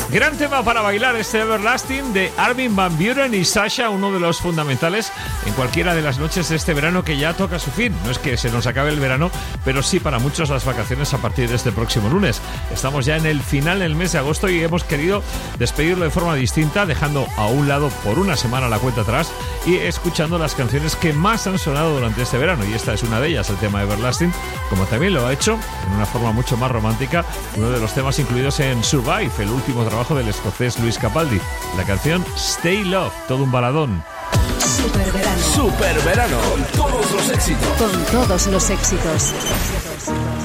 Gran tema para bailar este Everlasting de Armin van Buuren y Sasha, uno de los fundamentales en cualquiera de las noches de este verano que ya toca su fin. No es que se nos acabe el verano, pero sí para muchos las vacaciones a partir de este próximo lunes. Estamos ya en el final del mes de agosto y hemos querido despedirlo de forma distinta, dejando a un lado por una semana la cuenta atrás y escuchando las canciones que más han sonado durante este verano. Y esta es una de ellas, el tema Everlasting, como también lo ha hecho en una forma mucho más romántica uno de los temas incluidos en Survive, el último trabajo del escocés Luis Capaldi, la canción Stay Love, todo un baladón. Superverano. Superverano, con todos los éxitos. Con todos los éxitos.